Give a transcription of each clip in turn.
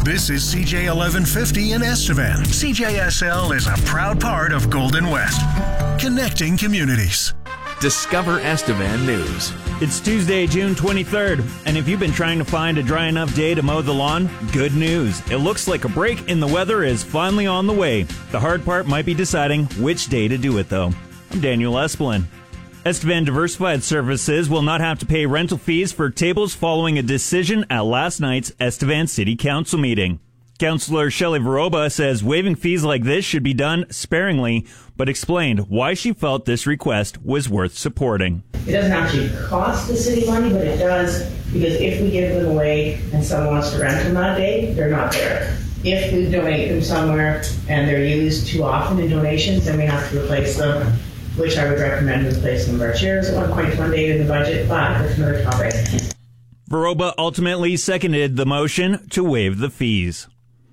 This is CJ 1150 in Estevan. CJSL is a proud part of Golden West, connecting communities. Discover Estevan News. It's Tuesday, June 23rd, and if you've been trying to find a dry enough day to mow the lawn, good news. It looks like a break in the weather is finally on the way. The hard part might be deciding which day to do it, though. I'm Daniel Esplin. Estevan Diversified Services will not have to pay rental fees for tables following a decision at last night's Estevan City Council meeting. Councillor Shelley Varoba says waiving fees like this should be done sparingly, but explained why she felt this request was worth supporting. It doesn't actually cost the city money, but it does because if we give them away and someone wants to rent them that day, they're not there. If we donate them somewhere and they're used too often in donations, then we have to replace them, which I would recommend replacing our chairs at one day in the budget, but that's another topic. Varoba ultimately seconded the motion to waive the fees.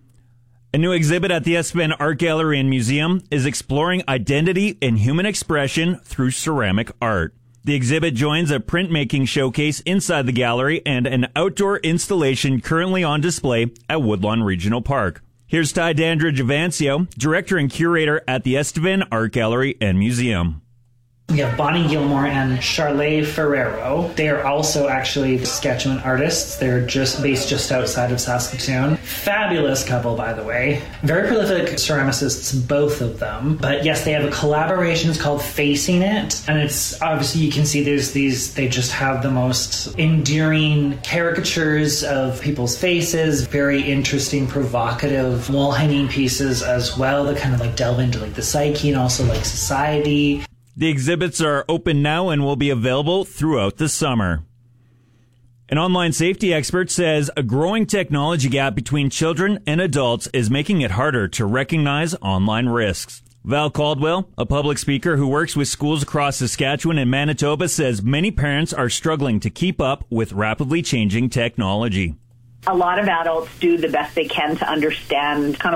A new exhibit at the Estevan Art Gallery and Museum is exploring identity and human expression through ceramic art. The exhibit joins a printmaking showcase inside the gallery and an outdoor installation currently on display at Woodlawn Regional Park. Here's Ty Dandridge Avancio, Director and Curator at the Estevan Art Gallery and Museum. We have Bonnie Gilmore and Charley Ferrero. They are also actually Saskatchewan artists. They're based just outside of Saskatoon. Fabulous couple, by the way. Very prolific ceramicists, both of them. But yes, they have a collaboration. It's called Facing It. And it's obviously, you can see there's they just have the most endearing caricatures of people's faces. Very interesting, provocative wall hanging pieces as well that kind of delve into the psyche and also society. The exhibits are open now and will be available throughout the summer. An online safety expert says a growing technology gap between children and adults is making it harder to recognize online risks. Val Caldwell, a public speaker who works with schools across Saskatchewan and Manitoba, says many parents are struggling to keep up with rapidly changing technology. A lot of adults do the best they can to understand kind of